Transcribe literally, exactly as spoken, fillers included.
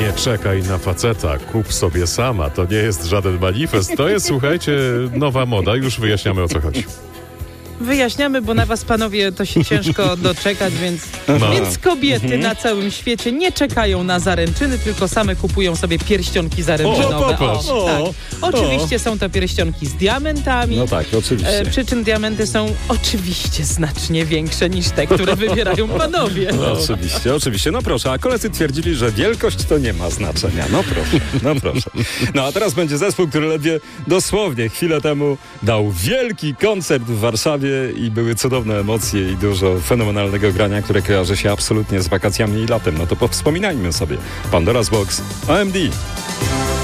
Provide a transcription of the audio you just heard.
Nie czekaj na faceta, kup sobie sama. To nie jest żaden manifest. To jest, słuchajcie, nowa moda. Już wyjaśniamy, o co chodzi. Wyjaśniamy, bo na was, panowie, to się ciężko doczekać, więc, No. więc kobiety na całym świecie nie czekają na zaręczyny, tylko same kupują sobie pierścionki zaręczynowe. O, popatrz. O, tak. O, Oczywiście są to pierścionki z diamentami. No tak, oczywiście. E, przy czym diamenty są oczywiście znacznie większe niż te, które wybierają panowie. No, oczywiście, oczywiście. No proszę, a koledzy twierdzili, że wielkość to nie ma znaczenia. No proszę, no proszę. No a teraz będzie zespół, który ledwie dosłownie chwilę temu dał wielki koncert w Warszawie i były cudowne emocje i dużo fenomenalnego grania, które kojarzy się absolutnie z wakacjami i latem. No to powspominajmy sobie. Pandora's Box, O M D.